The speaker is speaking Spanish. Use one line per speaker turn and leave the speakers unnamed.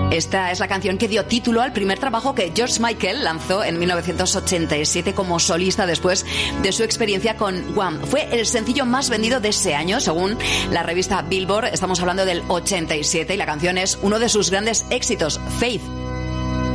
Esta es la canción que dio título al primer trabajo que George Michael lanzó en 1987 como solista después de su experiencia con Wham. Fue el sencillo más vendido de ese año, según la revista Billboard. Estamos hablando del 87 y la canción es uno de sus grandes éxitos, Faith.